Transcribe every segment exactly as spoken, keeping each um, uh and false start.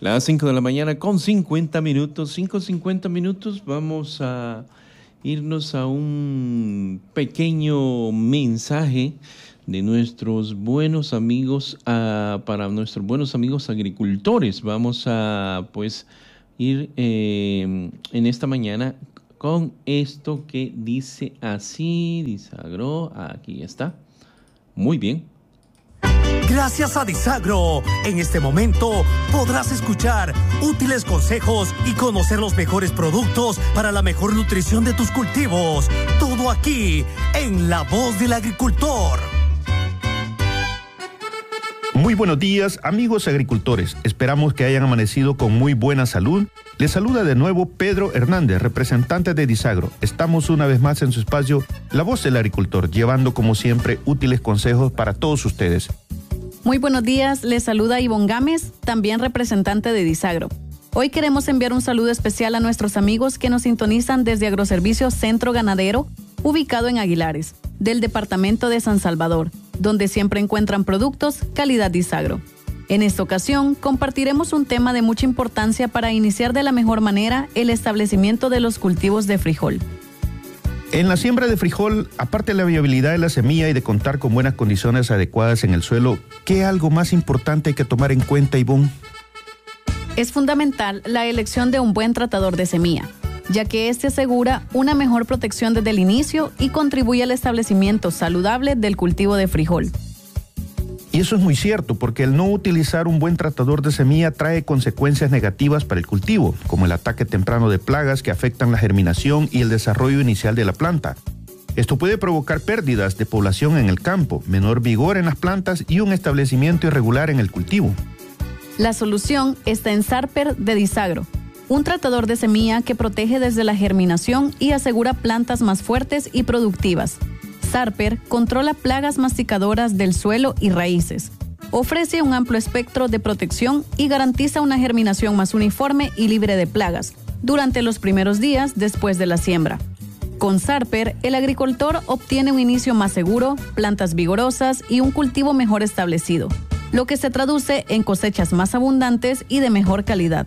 Las cinco de la mañana con cincuenta minutos, cinco cincuenta minutos, vamos a irnos a un pequeño mensaje de nuestros buenos amigos, uh, para nuestros buenos amigos agricultores. Vamos a pues ir eh, en esta mañana con esto que dice así, Disagro, aquí está, muy bien. Gracias a Disagro, en este momento podrás escuchar útiles consejos y conocer los mejores productos para la mejor nutrición de tus cultivos. Todo aquí, en La Voz del Agricultor. Muy buenos días, amigos agricultores. Esperamos que hayan amanecido con muy buena salud. Les saluda de nuevo Pedro Hernández, representante de Disagro. Estamos una vez más en su espacio La Voz del Agricultor, llevando como siempre útiles consejos para todos ustedes. Muy buenos días, les saluda Ivonne Gámez, también representante de Disagro. Hoy queremos enviar un saludo especial a nuestros amigos que nos sintonizan desde Agroservicio Centro Ganadero, ubicado en Aguilares, del departamento de San Salvador, donde siempre encuentran productos calidad Disagro. En esta ocasión, compartiremos un tema de mucha importancia para iniciar de la mejor manera el establecimiento de los cultivos de frijol. En la siembra de frijol, aparte de la viabilidad de la semilla y de contar con buenas condiciones adecuadas en el suelo, ¿qué algo más importante hay que tomar en cuenta, Ivonne? Es fundamental la elección de un buen tratador de semilla, ya que este asegura una mejor protección desde el inicio y contribuye al establecimiento saludable del cultivo de frijol. Y eso es muy cierto, porque el no utilizar un buen tratador de semilla trae consecuencias negativas para el cultivo, como el ataque temprano de plagas que afectan la germinación y el desarrollo inicial de la planta. Esto puede provocar pérdidas de población en el campo, menor vigor en las plantas y un establecimiento irregular en el cultivo. La solución está en Sarper de Disagro, un tratador de semilla que protege desde la germinación y asegura plantas más fuertes y productivas. Sarper controla plagas masticadoras del suelo y raíces. Ofrece un amplio espectro de protección y garantiza una germinación más uniforme y libre de plagas durante los primeros días después de la siembra. Con Sarper, el agricultor obtiene un inicio más seguro, plantas vigorosas y un cultivo mejor establecido, lo que se traduce en cosechas más abundantes y de mejor calidad.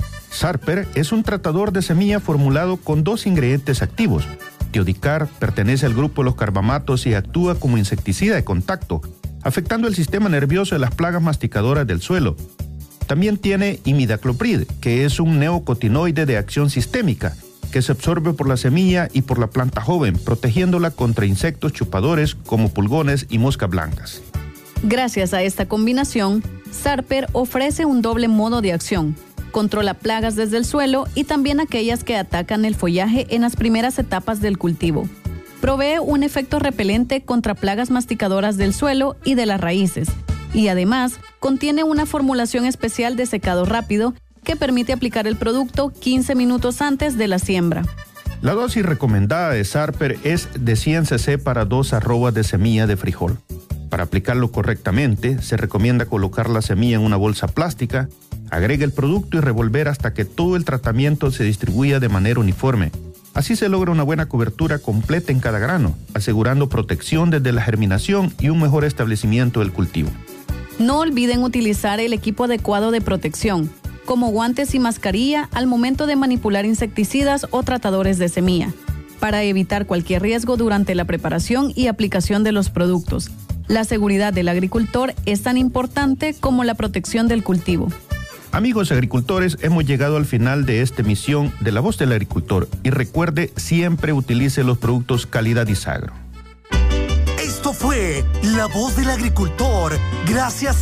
Sarper es un tratador de semilla formulado con dos ingredientes activos. Tiodicar pertenece al grupo de los carbamatos y actúa como insecticida de contacto, afectando el sistema nervioso de las plagas masticadoras del suelo. También tiene imidacloprid, que es un neocotinoide de acción sistémica, que se absorbe por la semilla y por la planta joven, protegiéndola contra insectos chupadores como pulgones y moscas blancas. Gracias a esta combinación, Sarper ofrece un doble modo de acción. Controla plagas desde el suelo y también aquellas que atacan el follaje en las primeras etapas del cultivo. Provee un efecto repelente contra plagas masticadoras del suelo y de las raíces. Y además, contiene una formulación especial de secado rápido que permite aplicar el producto quince minutos antes de la siembra. La dosis recomendada de Sarper es de cien centilitros para dos arrobas de semilla de frijol. Para aplicarlo correctamente, se recomienda colocar la semilla en una bolsa plástica, agrega el producto y revolver hasta que todo el tratamiento se distribuya de manera uniforme. Así se logra una buena cobertura completa en cada grano, asegurando protección desde la germinación y un mejor establecimiento del cultivo. No olviden utilizar el equipo adecuado de protección, como guantes y mascarilla al momento de manipular insecticidas o tratadores de semilla, para evitar cualquier riesgo durante la preparación y aplicación de los productos. La seguridad del agricultor es tan importante como la protección del cultivo. Amigos agricultores, hemos llegado al final de esta emisión de La Voz del Agricultor y recuerde, siempre utilice los productos calidad Disagro. Esto fue La Voz del Agricultor, gracias